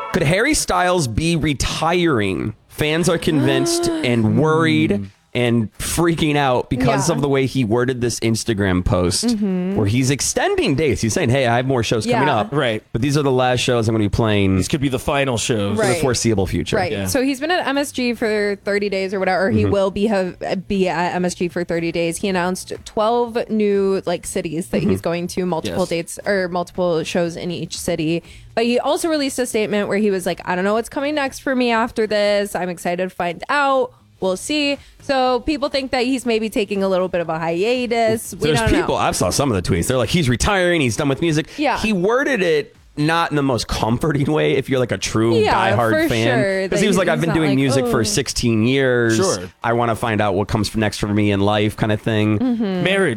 Could Harry Styles be retiring? Fans are convinced and worried and freaking out because of the way he worded this Instagram post where he's extending dates. He's saying, hey, I have more shows coming up. Right. But these are the last shows I'm going to be playing. These could be the final shows. For the foreseeable future. Right. Yeah. So he's been at MSG for 30 days or whatever. Or he will be at MSG for 30 days. He announced 12 new cities that he's going to, multiple dates or multiple shows in each city. But he also released a statement where he was like, I don't know what's coming next for me after this. I'm excited to find out. We'll see. So people think that he's maybe taking a little bit of a hiatus. There's people, I saw some of the tweets. They're like, he's retiring. He's done with music. Yeah. He worded it not in the most comforting way if you're like a true diehard fan. Because he was like, I've been doing music for 16 years. Sure. I want to find out what comes next for me in life kind of thing. Marriage.